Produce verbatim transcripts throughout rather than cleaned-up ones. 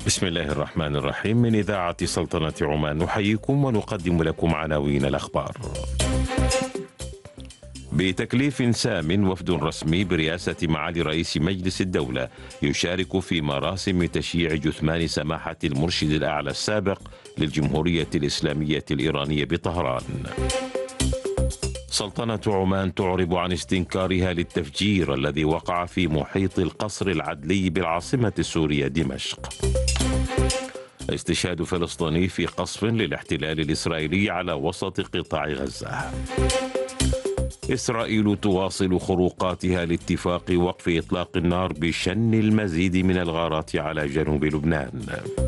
بسم الله الرحمن الرحيم. من إذاعة سلطنة عمان نحييكم ونقدم لكم عناوين الأخبار. بتكليف سام وفد رسمي برئاسة معالي رئيس مجلس الدولة يشارك في مراسم تشييع جثمان سماحة المرشد الأعلى السابق للجمهورية الإسلامية الإيرانية بطهران. سلطنة عمان تعرب عن استنكارها للتفجير الذي وقع في محيط القصر العدلي بالعاصمة السورية دمشق. استشهاد فلسطيني في قصف للاحتلال الإسرائيلي على وسط قطاع غزة. إسرائيل تواصل خروقاتها لاتفاق وقف إطلاق النار بشن المزيد من الغارات على جنوب لبنان.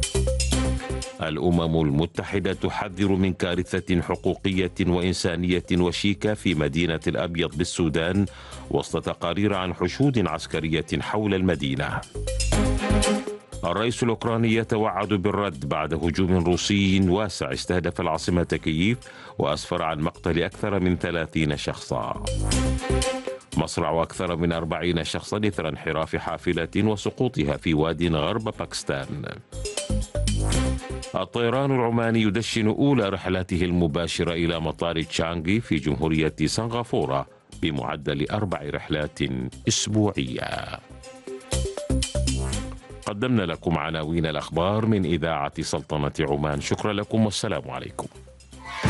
الأمم المتحدة تحذر من كارثة حقوقية وإنسانية وشيكة في مدينة الأبيض بالسودان وسط تقارير عن حشود عسكرية حول المدينة. الرئيس الأوكراني يتوعد بالرد بعد هجوم روسي واسع استهدف العاصمة كييف وأسفر عن مقتل أكثر من ثلاثين شخصا. مصرع أكثر من أربعين شخصا إثر انحراف حافلة وسقوطها في واد غرب باكستان. الطيران العماني يدشن أولى رحلاته المباشرة إلى مطار تشانغي في جمهورية سنغافورة بمعدل أربع رحلات أسبوعية. قدمنا لكم عناوين الأخبار من إذاعة سلطنة عمان. شكرا لكم والسلام عليكم.